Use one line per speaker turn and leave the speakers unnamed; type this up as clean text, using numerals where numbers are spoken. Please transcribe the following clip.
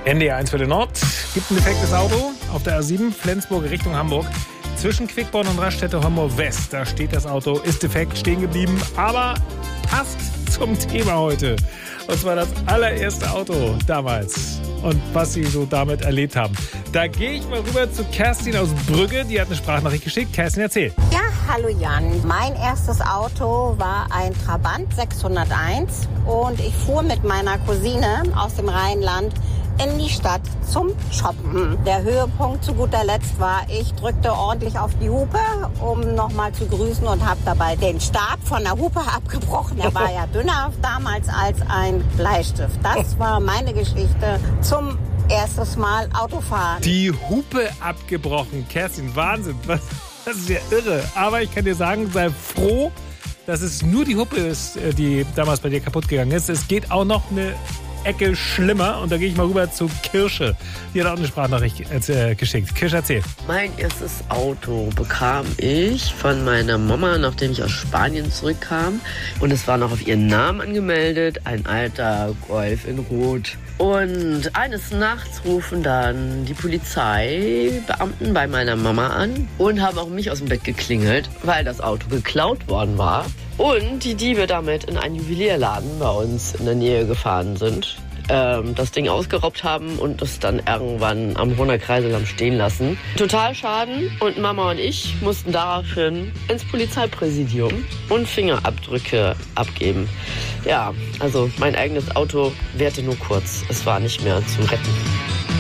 NDR 1 für den Nord. Gibt ein defektes Auto auf der A7 Flensburg Richtung Hamburg. Zwischen Quickborn und Raststätte Homburg West. Da steht das Auto, ist defekt, stehen geblieben, aber passt zum Thema heute. Und zwar das allererste Auto damals und was Sie so damit erlebt haben. Da gehe ich mal rüber zu Kerstin aus Brügge. Die hat eine Sprachnachricht geschickt. Kerstin, erzähl.
Ja, hallo Jan. Mein erstes Auto war ein Trabant 601 und ich fuhr mit meiner Cousine aus dem Rheinland in die Stadt zum Shoppen. Der Höhepunkt zu guter Letzt war, ich drückte ordentlich auf die Hupe, um nochmal zu grüßen und habe dabei den Stab von der Hupe abgebrochen. Er war ja dünner damals als ein Bleistift. Das war meine Geschichte zum erstes Mal Autofahren.
Die Hupe abgebrochen. Kerstin, Wahnsinn. Das ist ja irre. Aber ich kann dir sagen, sei froh, dass es nur die Hupe ist, die damals bei dir kaputt gegangen ist. Es geht auch noch eine Ecke schlimmer. Und da gehe ich mal rüber zu Kirsche. Die hat auch eine Sprachnachricht geschickt. Kirsche, erzähl.
Mein erstes Auto bekam ich von meiner Mama, nachdem ich aus Spanien zurückkam. Und es war noch auf ihren Namen angemeldet. Ein alter Golf in Rot. Und eines Nachts rufen dann die Polizeibeamten bei meiner Mama an und haben auch mich aus dem Bett geklingelt, weil das Auto geklaut worden war. Und die Diebe damit in einen Juwelierladen bei uns in der Nähe gefahren sind, das Ding ausgeraubt haben und es dann irgendwann am Brunner Kreisel haben stehen lassen. Total Schaden und Mama und ich mussten daraufhin ins Polizeipräsidium und Fingerabdrücke abgeben. Ja, also mein eigenes Auto währte nur kurz. Es war nicht mehr zu retten.